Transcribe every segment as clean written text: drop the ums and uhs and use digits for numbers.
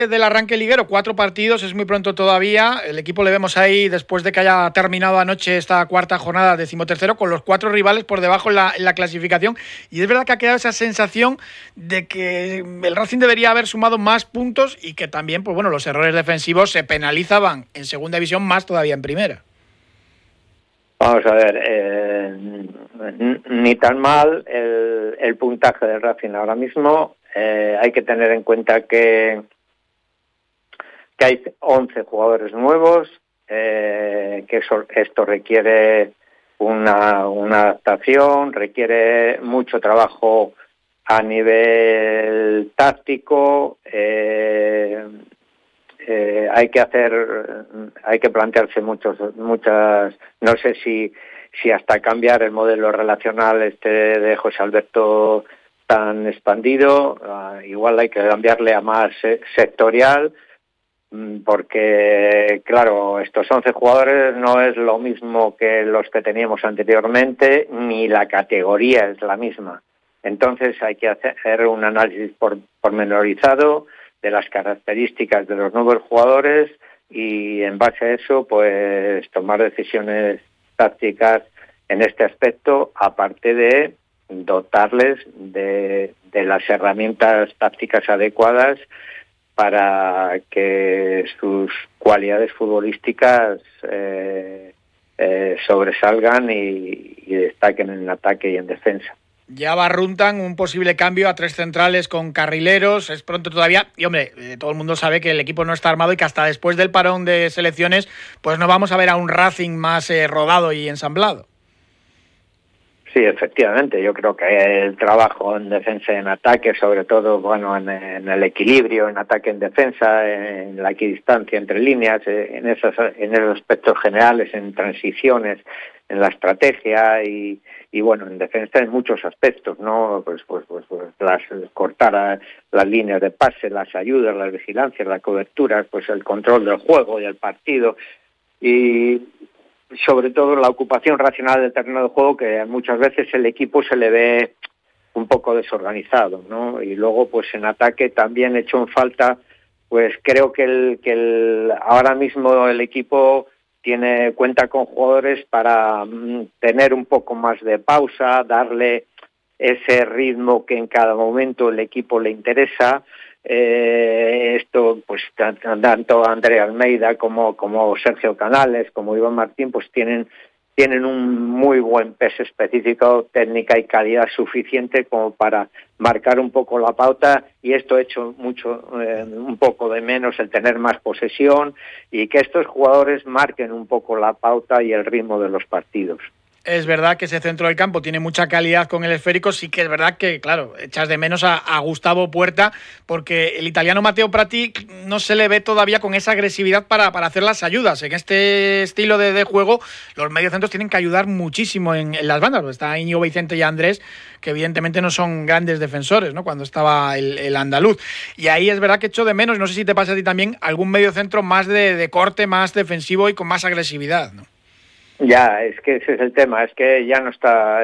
Del arranque liguero, 4 partidos, es muy pronto todavía. El equipo le vemos ahí después de que haya terminado anoche esta cuarta jornada, 13º, con los 4 rivales por debajo en la clasificación. Y es verdad que ha quedado esa sensación de que el Racing debería haber sumado más puntos y que también, pues bueno, los errores defensivos se penalizaban en segunda división más todavía en primera. Vamos a ver, ni tan mal el puntaje del Racing ahora mismo. Hay que tener en cuenta que hay 11 jugadores nuevos, que esto requiere una adaptación, requiere mucho trabajo a nivel táctico. Hay que plantearse muchas, no sé si hasta cambiar el modelo relacional de José Alberto tan expandido, igual hay que cambiarle a más sectorial, porque claro, estos 11 jugadores no es lo mismo que los que teníamos anteriormente, ni la categoría es la misma. Entonces hay que hacer un análisis pormenorizado de las características de los nuevos jugadores y en base a eso pues tomar decisiones tácticas en este aspecto, aparte de dotarles de las herramientas tácticas adecuadas para que sus cualidades futbolísticas sobresalgan y destaquen en ataque y en defensa. Ya barruntan un posible cambio a 3 centrales con carrileros, es pronto todavía, y hombre, todo el mundo sabe que el equipo no está armado y que hasta después del parón de selecciones, pues no vamos a ver a un Racing más rodado y ensamblado. Sí, efectivamente, yo creo que el trabajo en defensa y en ataque, sobre todo, bueno, en el equilibrio, en ataque y en defensa, en la equidistancia entre líneas, en esos aspectos generales, en transiciones, en la estrategia y bueno, en defensa en muchos aspectos, ¿no? Pues cortar las líneas de pase, las ayudas, las vigilancias, las coberturas, pues el control del juego y el partido y sobre todo la ocupación racional del terreno de juego, que muchas veces el equipo se le ve un poco desorganizado, ¿no? Y luego pues en ataque también hecho en falta, pues creo que ahora mismo el equipo cuenta con jugadores para tener un poco más de pausa, darle ese ritmo que en cada momento el equipo le interesa. Esto pues tanto Andrea Almeida como Sergio Canales, como Iván Martín, pues tienen un muy buen peso específico, técnica y calidad suficiente como para marcar un poco la pauta, y esto ha hecho un poco de menos el tener más posesión y que estos jugadores marquen un poco la pauta y el ritmo de los partidos. Es verdad que ese centro del campo tiene mucha calidad con el esférico, sí que es verdad que, claro, echas de menos a Gustavo Puerta, porque el italiano Matteo Prati no se le ve todavía con esa agresividad para hacer las ayudas. En este estilo de juego, los mediocentros tienen que ayudar muchísimo en las bandas. Está Íñigo Vicente y Andrés, que evidentemente no son grandes defensores, ¿no? Cuando estaba el andaluz. Y ahí es verdad que echo de menos, no sé si te pasa a ti también, algún mediocentro más de corte, más defensivo y con más agresividad, ¿no? Ya, es que ese es el tema, es que ya no está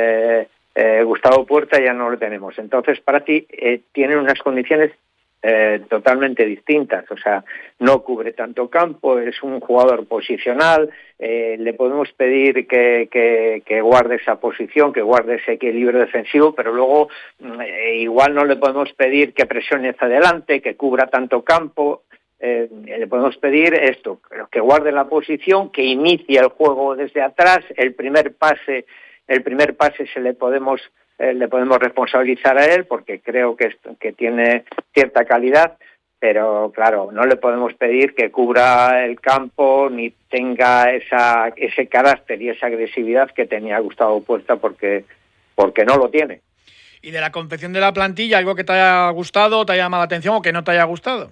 Gustavo Puerta, ya no lo tenemos. Entonces, Prati tiene unas condiciones totalmente distintas, o sea, no cubre tanto campo, es un jugador posicional, le podemos pedir que guarde esa posición, que guarde ese equilibrio defensivo, pero luego igual no le podemos pedir que presione hacia adelante, que cubra tanto campo. Le podemos pedir esto, que guarde la posición, que inicie el juego desde atrás, el primer pase le podemos responsabilizar a él, porque creo que tiene cierta calidad, pero claro, no le podemos pedir que cubra el campo ni tenga ese carácter y esa agresividad que tenía Gustavo Puerta, porque no lo tiene. ¿Y de la confección de la plantilla, algo que te haya gustado, te haya llamado la atención o que no te haya gustado?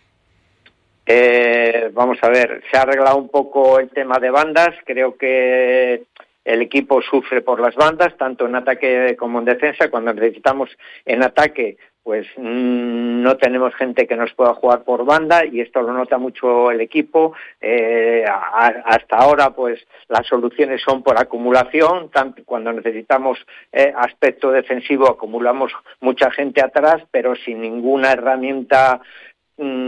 Vamos a ver, se ha arreglado un poco el tema de bandas, creo que el equipo sufre por las bandas, tanto en ataque como en defensa. Cuando necesitamos en ataque, pues no tenemos gente que nos pueda jugar por banda, y esto lo nota mucho el equipo. Hasta ahora, pues las soluciones son por acumulación, tanto cuando necesitamos aspecto defensivo acumulamos mucha gente atrás, pero sin ninguna herramienta